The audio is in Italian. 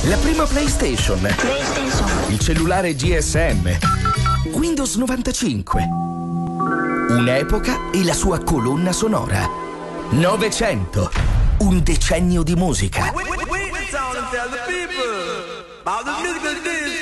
La prima PlayStation. Il cellulare GSM. Windows 95. Un'epoca e la sua colonna sonora. 900. Un decennio di musica.